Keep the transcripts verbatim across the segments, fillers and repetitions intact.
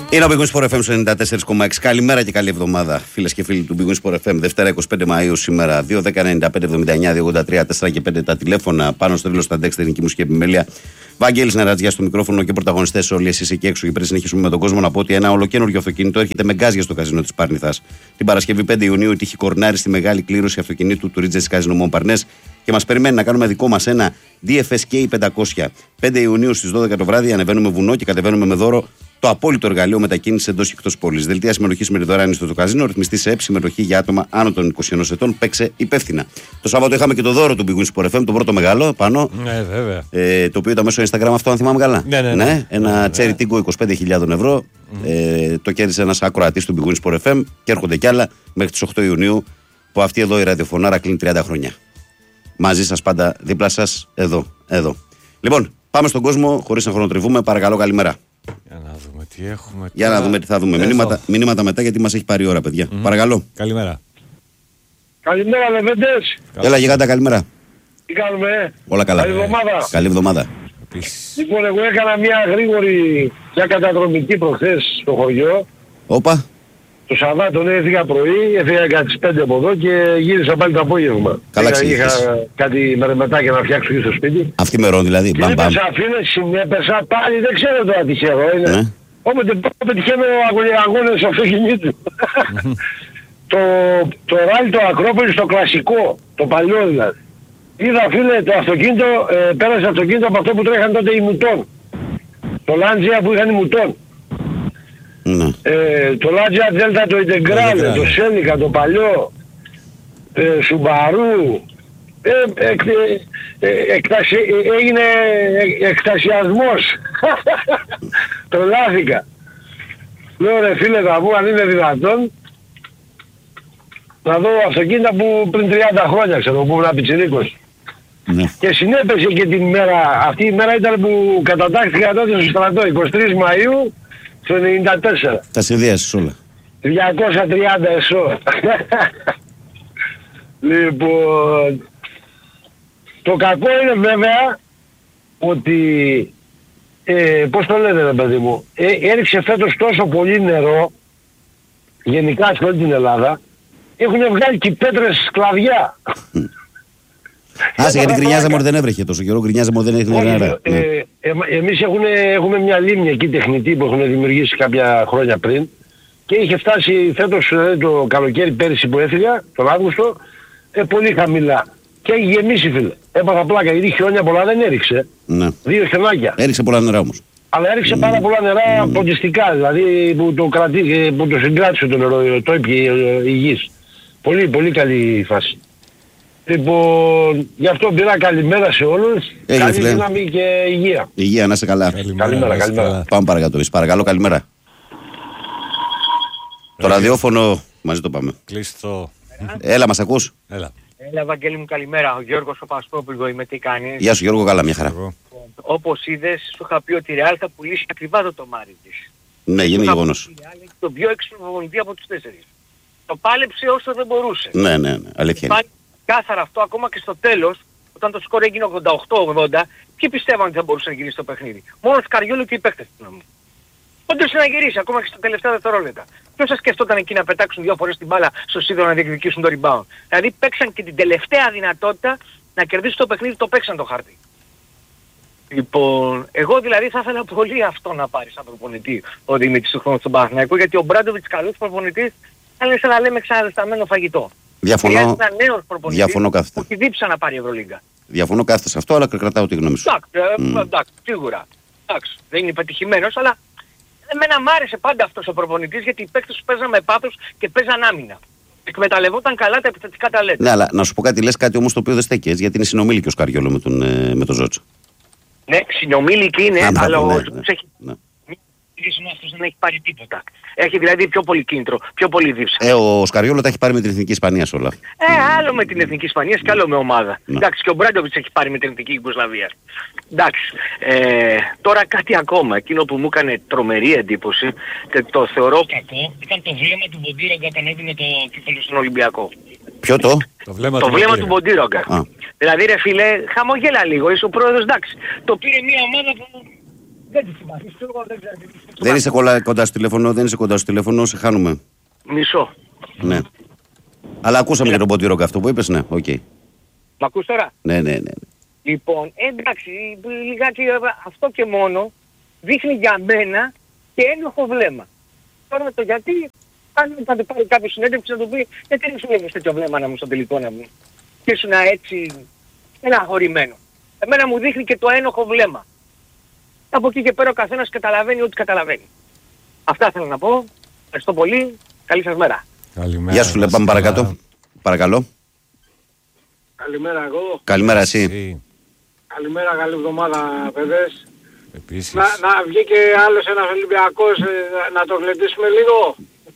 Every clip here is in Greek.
Είναι ο Big Win Sport εφ εμ ενενήντα τέσσερα κόμμα έξι. Καλημέρα και καλή εβδομάδα, φίλες και φίλοι του Big Win Sport εφ εμ. Δευτέρα είκοσι πέντε Μαΐου σήμερα. δύο δέκα ενενήντα πέντε εβδομήντα εννιά δύο ογδόντα τρία τέσσερα και πέντε τα τηλέφωνα. Πάνω στο δήλο στα ντεξ, τεχνική μουσική επιμέλεια. Βαγγέλης Νερατζιάς στο μικρόφωνο και πρωταγωνιστές όλοι εσείς εκεί έξω. Και πριν συνεχίσουμε με τον κόσμο, να πω ότι ένα ολοκένουργιο αυτοκίνητο έρχεται με γκάζια στο καζίνο της Πάρνηθας. Την Παρασκευή πέντε Ιουνίου τύχει κορνάρι στη μεγάλη κλήρωση αυτοκινήτου του Ρίτζες Καζίνο Μομπαρνές και μας περιμένει να κάνουμε δικό μας ένα ντι εφ ες κέι πεντακόσια. πέντε Ιουνίου στις δώδεκα το βράδυ ανεβαίνουμε βουνό και κατεβαίνουμε με δώρο το απόλυτο εργαλείο μετακίνησης εντός και εκτός πόλης. Δελτία συμμετοχής με τη δωρεάν στο καζίνο, ρυθμιστή σε ΕΠ, συμμετοχή για άτομα άνω των είκοσι ενός ετών. Παίξε υπεύθυνα. Το Σάββατο είχαμε και το δώρο του Big Win Sport εφ εμ, το πρώτο μεγάλο πάνω. Ναι, βέβαια. Ε, το οποίο ήταν μέσω Instagram αυτό, αν θυμάμαι καλά. Ναι, ναι, ναι. ναι ένα ναι, Cherry Tiggo είκοσι πέντε χιλιάδες ευρώ. Mm. Ε, το κέρδισε ένας ακροατής του Big Win Sport εφ εμ και έρχονται κι άλλα μέχρι τις οκτώ Ιουνίου που αυτή εδώ η ραδιοφωνάρα κλείνει τριάντα χρόνια. Μαζί σας πάντα, δίπλα σας, εδώ, εδώ. Λοιπόν, πάμε στον κόσμο χωρίς να χρονοτριβούμε. Παρακαλώ, καλημέρα. Για να δούμε τι έχουμε. Για να δούμε τι θα δούμε. Μηνύματα, μηνύματα μετά, γιατί μας έχει πάρει η ώρα, παιδιά. Mm-hmm. Παρακαλώ. Καλημέρα. Καλημέρα, Λεβέντες. Έλα, γιγάντα, καλημέρα. Τι κάνουμε, όλα καλά. Καλή εβδομάδα. Καλή εβδομάδα. Λοιπόν, εγώ έκανα μια γρήγορη, μια καταδρομική προχθές στο χωριό. Όπα. Το Σαββάτο έφυγα πρωί, έφυγα κατά τις πέντε από εδώ και γύρισα πάλι το απόγευμα. Καλά είχα, είχα κάτι μερεμετάκια να φτιάξω εκεί στο σπίτι. Αυτή μερών δηλαδή. Και έπεσα, φίλε, συνέπεσα πάλι, δεν ξέρω τώρα τυχερό είναι. Ναι. Όποτε πετυχαίνω αγώνες αυτοκινήτου. το, το ράλι το Ακρόπολη στο κλασικό, το παλιό δηλαδή. Είδα, φίλε, το αυτοκίνητο, ε, πέρασε αυτοκίνητο από αυτό που τρέχαν τότε οι Μουτών. Το Λάντζια που είχαν οι Μουτών. Ναι. Ε, το Λάντζια Δέλτα, το Ιντεγκράλε, το Σέλικα, το παλιό, ε, Σουμπαρού, ε, ε, ε, εκτασι, ε, έγινε ε, εκτασιασμός. Τρελάθηκα. Λέω ρε φίλε, θα βγω αν είναι δυνατόν να δω αυτοκίνητα που πριν τριάντα χρόνια ξέρω που ήμουν πιτσιρίκος. Ναι. Και συνέπεσε και την μέρα, αυτή η μέρα ήταν που κατατάχθηκα τότε στο στρατό, εικοστή τρίτη Μαΐου του ενενήντα τέσσερα. Τα συνδυάσεις όλα. διακόσια τριάντα εσώ. Λοιπόν, το κακό είναι βέβαια ότι, ε, πώς το λένε ρε παιδί μου, ε, έριξε φέτος τόσο πολύ νερό, γενικά σε όλη την Ελλάδα, έχουν βγάλει και πέτρες σκλαβιά. Άσε, γιατί γκρινιάζαμε ότι δεν έβρεχε τόσο καιρό, γκρινιάζαμε ότι δεν έχει νερά. Ε, ε, ε, εμείς έχουμε, έχουμε μια λίμνη εκεί τεχνητή που έχουν δημιουργήσει κάποια χρόνια πριν και είχε φτάσει φέτος ε, το καλοκαίρι πέρυσι που έφυγα, τον Αύγουστο, ε, πολύ χαμηλά. Και έχει γεμίσει φίλε. Έπαθα πλάκα, γιατί χιόνια πολλά δεν έριξε. Ναι. Δύο χιονάκια. Έριξε πολλά νερά όμως. Αλλά έριξε mm. πάρα πολλά νερά mm. ποντιστικά, δηλαδή που το, κρατή, που το συγκράτησε το νερό, το έπιε η γης. Πολύ, πολύ καλή φάση. Λοιπόν, γι' αυτό πήρα καλημέρα σε όλους. Έγινε, καλή φίλε. δύναμη και υγεία. Υγεία, να είσαι καλά. Καλημέρα, καλημέρα. καλημέρα. Πάμε παρακάτω. Παρακαλώ, καλημέρα. Το ραδιόφωνο, μαζί το πάμε. Κλείστο. Έλα, μας ακούς? Έλα. Έλα, Βαγγέλη μου, καλημέρα. Ο Γιώργος ο Πασπόπουλο είμαι, τι κάνεις? Γεια σου Γιώργο, καλά, μια χαρά. Εγώ. Όπως είδες, σου είχα πει ότι η Real θα πουλήσει ακριβά το τομάρι της. Ναι, γίνει γεγονός. Η Real έχει τον πιο έξυπνο προπονητή από τους τέσσερις. Το πάλεψε όσο δεν μπορούσε. Ναι, ναι, ναι, αλήθεια είναι. Κάθαρα αυτό, ακόμα και στο τέλος, όταν το σκορ έγινε ογδόντα οκτώ ογδόντα, ποιοι πιστεύαν ότι θα μπορούσε να γυρίσει το παιχνίδι? Μόνο ο Σκαριόλου και οι παίκτες του να μου. Όντως να γυρίσει, ακόμα και στα τελευταία δευτερόλεπτα. Ποιος θα σκεφτόταν εκεί να πετάξουν δύο φορές την μπάλα στο σίδερο να διεκδικήσουν το rebound? Δηλαδή παίξαν και την τελευταία δυνατότητα να κερδίσουν το παιχνίδι, το παίξαν το χάρτη. Λοιπόν, εγώ δηλαδή θα ήθελα πολύ αυτό να πάρει σαν προπονητή ο Δημήτρης του χρόνου στον Παναθηναϊκό, γιατί ο Μπράντοβιτς καλός προπονητής θα είναι σαν να λέμε ξαναδεσταμένο φαγητό. Διαφωνώ, ένα νέος προπονητής διαφωνώ κάθετα. που έχει δίψα να πάρει Ευρωλίγκα. Διαφωνώ κάθετα σε αυτό, αλλά κρατάω τη γνώμη σου. Εντάξει, Mm. εντάξει, σίγουρα. Εντάξει, δεν είναι πετυχημένος, αλλά εμένα μ' άρεσε πάντα αυτός ο προπονητής, γιατί οι παίκτες του παίζαν με πάθος και παίζαν άμυνα. Εκμεταλλευόταν καλά τα επιθετικά ταλέντα. Ναι, αλλά να σου πω κάτι, λες κάτι όμως το οποίο δεν στέκει, έτσι, γιατί είναι συνομήλικος Σκαριόλο με τον, ε, με τον Ζότσο. Ναι, συνομήλικοι είναι, Α, αλλά ναι, ο ναι, Ζότσος έχει... ναι. αυτός δεν έχει πάρει τίποτα. Έχει δηλαδή πιο πολύ κίνητρο, πιο πολύ δίψα. Ε, ο Σκαριόλο τα έχει πάρει με την Εθνική Ισπανία όλα. Ε, άλλο με την Εθνική Ισπανία και άλλο με ομάδα. Ναι. Εντάξει, και ο Μπράντοβιτς έχει πάρει με την Εθνική Ιουγκοσλαβία. Εντάξει. Ε, τώρα κάτι ακόμα. Εκείνο που μου έκανε τρομερή εντύπωση και το θεωρώ κακό ήταν το βλέμμα του Μποντίρογκα όταν έδινε το κύπελλο στον Ολυμπιακό. Ποιο το? Το βλέμμα, το του, βλέμμα του Μποντίρογκα. Α. Δηλαδή ρε φίλε, χαμογέλα λίγο, είσαι ο πρόεδρος, εντάξει. Το πήρε μια ομάδα που Δεν τη συμπαθείς, εγώ δεν ξέρω. Δεν είσαι κολλά, κοντά στο τηλέφωνο, δεν είσαι κοντά στο τηλέφωνο, σε χάνουμε. Μισό. Ναι. Αλλά ακούσαμε για τον Ποτήρογκα αυτό που είπες, ναι, οκ. Okay. Μ' ακούς τώρα? Ναι, ναι, ναι. Λοιπόν, εντάξει, λιγάκι αυτό και μόνο δείχνει για μένα και ένοχο βλέμμα. Τώρα με το γιατί, αν θα του πάρει κάποιο συνέντευξη να του πει γιατί δεν σου λέγεις τέτοιο βλέμμα να μου στο τελικό να μου. Και ήσουν έτσι εναχωρημένο. Εμένα μου δείχνει και το ένοχο βλέμμα. Από εκεί και πέρα ο καθένας καταλαβαίνει ό,τι καταλαβαίνει. Αυτά θέλω να πω. Ευχαριστώ πολύ. Καλή σας μέρα. Καλημέρα. Γεια σου, πάμε παρακάτω. Παρακαλώ. Καλημέρα εγώ. Καλημέρα εσύ. Εσύ. Καλημέρα, καλή εβδομάδα παιδες. Επίσης. Να, να βγει και άλλος ένας Ολυμπιακός ε, να το γλεντήσουμε λίγο.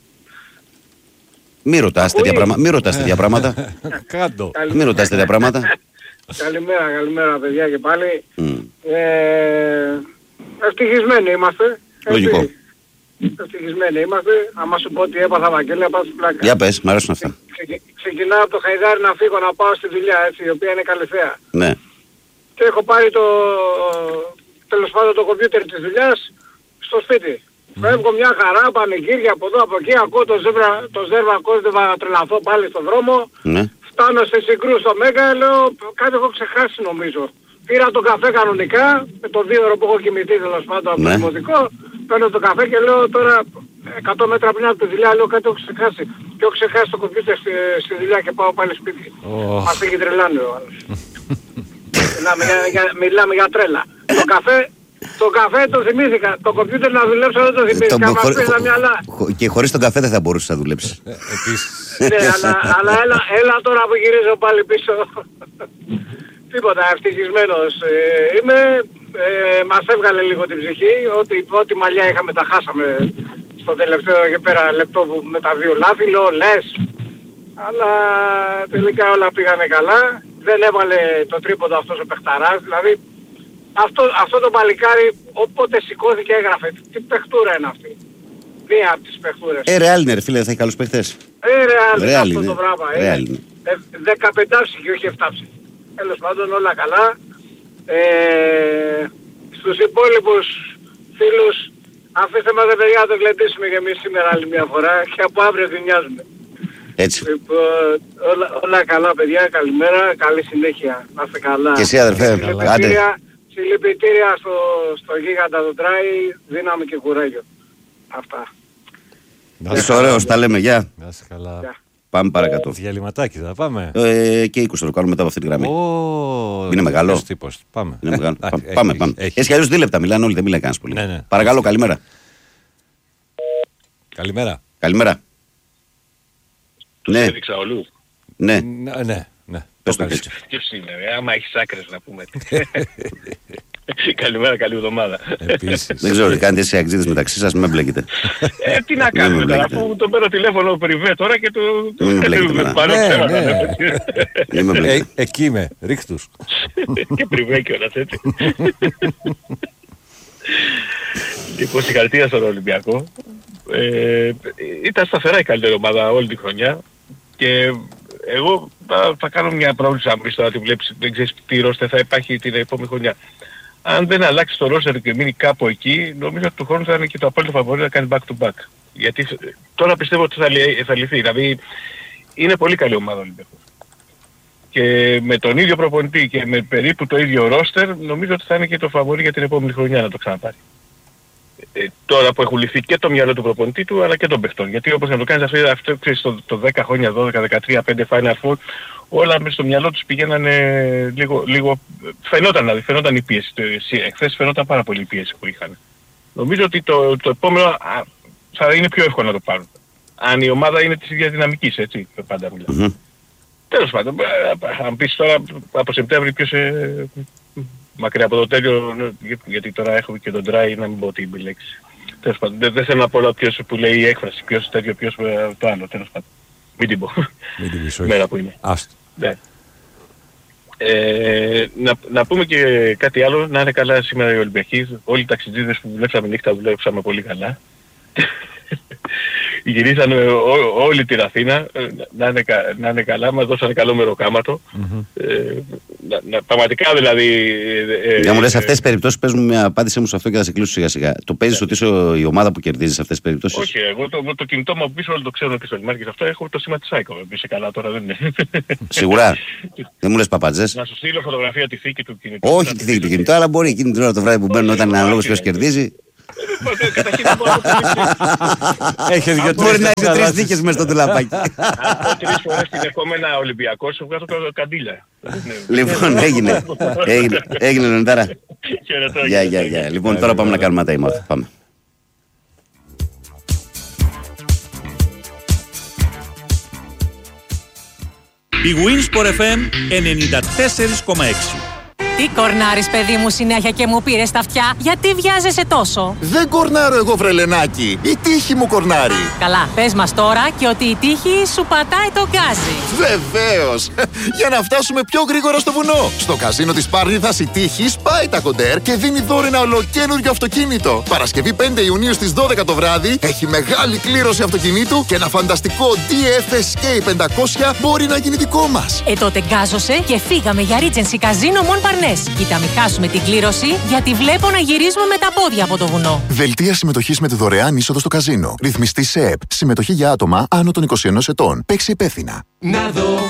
Μη ρωτάς τέτοια πράγματα. Μη ρωτάς τέτοια πράγματα. Κάντο. Μη ρωτάς τέτοια πράγματα. Καλημέρα, καλημέρα παιδιά και πάλι. Mm. Ε, ευτυχισμένοι είμαστε. Λογικό. Έτσι. Ευτυχισμένοι είμαστε. Άμα σου πω ότι έπαθα Βαγγέλη, πάω στην πλάκα. Για πες, μ' αρέσουν αυτά. Ξεκι, ξεκινάω από το Χαϊδάρι να φύγω να πάω στη δουλειά, έτσι, η οποία είναι καλυθέα. Ναι. Και έχω πάρει το, τέλος πάντων το κομπιούτερ της δουλειάς στο σπίτι. Mm. Φεύγω μια χαρά, πανηγύρια από εδώ από εκεί, ακούω το ζεύρα, το ζέρβα κόστευα να τρελαθώ πάλι στον δρόμο. Ναι. Φτάνω στη Συγκρού στο Μέγκα, λέω κάτι έχω ξεχάσει νομίζω. Πήρα τον καφέ κανονικά, με το δύο ώρο που έχω κοιμηθεί τέλος πάντων από το Ναι. δημοτικό. Παίρνω το καφέ και λέω τώρα εκατό μέτρα πριν από τη δουλειά, λέω κάτι έχω ξεχάσει. Και έχω ξεχάσει το κομπιούτερ στη, στη δουλειά και πάω πάλι σπίτι. Oh. Μας έχει τρελάνει ο άλλος. μιλάμε, για, για, μιλάμε για τρέλα. Το καφέ, το καφέ το θυμήθηκα. Το κομπιούτερ να δουλέψω δεν το θυμήθηκα. Το- Μας χωρί- πήρε τα χω- μυαλά. χω- Και χωρίς τον καφέ δεν θα μπορούσες να δουλέψεις. Ε, Επίσης. Ναι, αλλά, αλλά έλα, έλα τώρα που γυρίζω πάλι πίσω. Τίποτα, ευτυχισμένος ε, είμαι. Ε, μας έβγαλε λίγο την ψυχή. Ό,τι, ό,τι μαλλιά είχαμε τα χάσαμε στο τελευταίο και πέρα λεπτό που με τα δύο λάθη. Λέω λες. Αλλά τελικά όλα πήγανε καλά. Δεν έβαλε το τρίποντο αυτός ο παιχταράς. Δηλαδή αυτό, αυτό το παλικάρι όποτε σηκώθηκε έγραφε. Τι παιχτούρα είναι αυτή. Μία από τις παιχτούρες. Ε, ρεάλ είναι ρε φίλε, θα έχει καλούς παίχτες. Ε, ρεάλ, Ρεάλ αυτό είναι. το πράγμα. Ρεάλ είναι. είναι. Ε, δεκαπεντάψη και όχι εφτάψη. Τέλος πάντων όλα καλά. Ε, στους υπόλοιπους φίλους, αφήστε μας παιδιά να το γλεντήσουμε και εμείς σήμερα άλλη μια φορά και από αύριο θυμιάζουμε. Έτσι. Λοιπόν, όλα, όλα καλά παιδιά, καλημέρα, καλή συνέχεια. Να είστε καλά. Και εσύ, αδερφέ, Συλληπιτήρια, συλληπιτήρια στο, στο γίγαντα το Τράι, δύναμη και κουράγιο. Αυτά. Να Είσαι ωραίος, τα λέμε, γεια. Να είσαι καλά. Γεια. Πάμε παρακάτω. Διαλυματάκι θα πάμε. Ε, και είκοσι θα το κάνουμε μετά από αυτή τη γραμμή. Ω, Είναι μεγάλο. τέτοιος τύπος. Πάμε. Είναι μεγάλο. Ε, Πάμε, έχει, πάμε. έχει, πάμε. έχει. Έτσι κι αλλιώς δίλεπτα μιλάνε όλοι, δεν μιλάει κανένας πολύ. Ναι, ναι. Παρακαλώ, καλημέρα. Καλημέρα. Καλημέρα. Ναι, Έδειξα ολού. ναι. Ναι, ναι, ναι. Πες το Το έτσι. Ποιος είναι, ρε, άμα έχεις άκρες να πούμε. Καλημέρα, καλή εβδομάδα. Επίσης. Δεν ξέρω τι κάνετε εσείς οι αξίδες μεταξύ σας, μην με μπλέκετε. Ε, τι να Μην με κάνουμε τώρα, μπλέκετε. αφού τον παίρνω τηλέφωνο πριβέ τώρα και του... Μην με μπλέκετε με πάρω Ναι, ψέματα, ναι. ναι. Μην με Ε, μπλέκετε. εκεί είμαι. Ρίχτους. Και πριβέ κιόλας έτσι. Λοιπόν, συγχαρητήρια στον Ολυμπιακό. Ε, ήταν σταθερά η καλύτερη ομάδα όλη τη χρονιά και εγώ θα, θα κάνω μια πρόβληση αν πεις τώρα τη βλέπεις, δεν ξέρεις τι ρόστερ θα υπάρχει την επόμενη χρονιά. Αν δεν αλλάξει το ρόστερ και μείνει κάπου εκεί, νομίζω ότι του χρόνου θα είναι και το απόλυτο φαβορί να κάνει back to back. Γιατί τώρα πιστεύω ότι θα, λυ- θα λυθεί. Δηλαδή είναι πολύ καλή ομάδα ο Ολυμπιακός. Και με τον ίδιο προπονητή και με περίπου το ίδιο ρόστερ νομίζω ότι θα είναι και το φαβορί για την επόμενη χρονιά να το ξαναπάρει. Ε, τώρα που έχουν λυθεί και το μυαλό του προπονητή του αλλά και των παιχτών. Γιατί όπως να το κάνεις αυτό, αυτό ξέρεις, το, το δέκα χρόνια, δώδεκα, δεκατρία, πέντε Final Four, όλα μέσα στο μυαλό τους πηγαίνανε λίγο, λίγο φαινόταν, δηλαδή, φαινόταν η πίεση. Το, εχθές φαινόταν πάρα πολύ η πίεση που είχαν. Νομίζω ότι το, το επόμενο α, θα είναι πιο εύκολο να το πάρουν. Αν η ομάδα είναι της ίδιας δυναμικής, έτσι, πάντα μιλάω. Μμμ. Τέλος πάντων, ε, αν πεις τώρα από Σεπτέμβρη ποιος ε, μακριά από το τέλειο, για- γιατί τώρα έχουμε και τον Dry να μην πω την λέξη. Τέλος πάντων, δεν, δεν θέλω να πω όλα ποιος που λέει η έκφραση, ποιος τέτοιο, ποιος ε, το άλλο, τέλος πάντων. Μην την πω. Μην την πεις, Μέρα όχι. που είναι. Άστο. Ναι. Ε, να, να πούμε και κάτι άλλο, να είναι καλά σήμερα οι Ολυμπιακοί. Όλοι οι ταξιτζίδες που δουλέψαμε νύχτα δουλέψαμε πολύ καλά. γυρίσανε ό, όλη την Αθήνα, να είναι, να είναι καλά, μας δώσανε καλό μεροκάματο. Mm-hmm. Ε, να, να, πραγματικά δηλαδή... Ε, Για μου λες, αυτές τις περιπτώσεις παίζουν μια απάντησή μου σε αυτό και θα σε κλείσω σιγά σιγά. Το παίζεις ότι είσαι η ομάδα που κερδίζει σε αυτές τις περιπτώσεις? Όχι, εγώ το, το κινητό μου από πίσω όλοι το ξέρουν και στο λιμάνι και σε αυτό έχω το σήμα της Άικο. Είσαι καλά τώρα, δεν είναι. Σίγουρα. Δεν μου λες παπατζές. Να σου στείλω φωτογραφία τη θήκη του κινητού. Όχι τη θήκη του κινητού, αλλά μπορεί εκείνη την ώρα το βράδυ που μπαίνουν όταν είναι αναλόγως ποιος κερδίζει. Έχεις δύο μπορεί να έχει τρεις θήκες μες στο τουλαπάκι. Από τρεις φορές την επόμενα Ολυμπιακό σου βγάζω καντήλα. Λοιπόν, έγινε. Έγινε, Λεωνιδάρα. Γεια, γεια, γεια. Λοιπόν, τώρα πάμε να κάνουμε τα ημάδα. Πάμε. Η Winsport εφ εμ ενενήντα τέσσερα κόμμα έξι. Τι κορνάρεις, παιδί μου, συνέχεια και μου πήρες τα αυτιά? Γιατί βιάζεσαι τόσο? Δεν κορνάρω εγώ, βρελενάκι. Η τύχη μου κορνάρει. Καλά, πες μας τώρα και ότι η τύχη σου πατάει το γκάζι. Βεβαίως. Για να φτάσουμε πιο γρήγορα στο βουνό. Στο καζίνο της Πάρνηθας η τύχη σπάει τα κοντέρ και δίνει δώρο ένα ολοκαίνουργιο αυτοκίνητο. Παρασκευή πέντε Ιουνίου στις δώδεκα το βράδυ έχει μεγάλη κλήρωση αυτοκινήτου και ένα φανταστικό ντι εφ ες κέι πεντακόσια μπορεί να γίνει δικό μας. Ε, τότε γκάζωσε και φύγαμε για Regency Casino Mon Parnes. Κοίτα, μην χάσουμε την κλήρωση, γιατί βλέπω να γυρίζουμε με τα πόδια από το βουνό. Δελτία συμμετοχής με τη δωρεάν είσοδο στο καζίνο. Ρυθμιστή ΣΕΠ. Συμμετοχή για άτομα άνω των είκοσι ενός ετών. Παίξει υπεύθυνα. Να δω